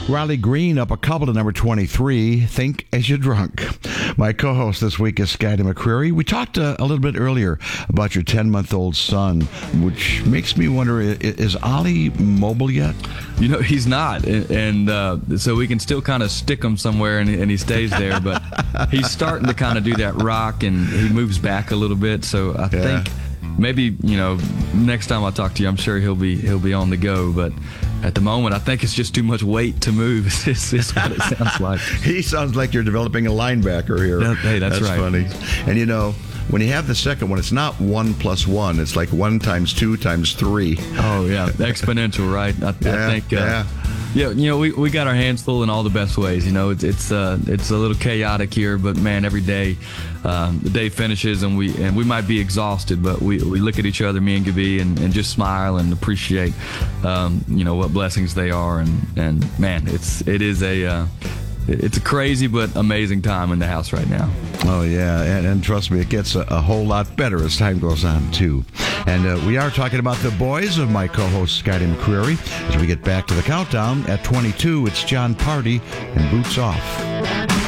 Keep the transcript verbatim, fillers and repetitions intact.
Riley Green up a couple to number twenty-three, Think As You're Drunk. My co-host this week is Scotty McCreery. We talked uh, a little bit earlier about your ten-month-old son, which makes me wonder, is Ollie mobile yet? You know, he's not, and, and uh, so we can still kind of stick him somewhere, and, and he stays there, but he's starting to kind of do that rock, and he moves back a little bit, so I Yeah. think maybe, you know, next time I talk to you, I'm sure he'll be he'll be on the go, but at the moment, I think it's just too much weight to move. It's, it's what it sounds like. He sounds like you're developing a linebacker here. Yeah, hey, that's right. funny. And you know, when you have the second one, it's not one plus one. It's like one times two times three. Oh, yeah, exponential, right? I, Yeah, I think, uh, yeah. yeah, you know, we, we got our hands full in all the best ways. You know, it's it's uh, it's a little chaotic here, but man, every day, um, the day finishes, and we and we might be exhausted, but we, we look at each other, me and Gabi, and, and just smile and appreciate, um, you know, what blessings they are, and, and man, it's it is a uh, it's a crazy but amazing time in the house right now. Oh, yeah, and, and trust me, it gets a, a whole lot better as time goes on, too. And uh, we are talking about the boys of my co-host, Scotty McCreery. As we get back to the countdown, at twenty-two, it's John Party and Boots Off.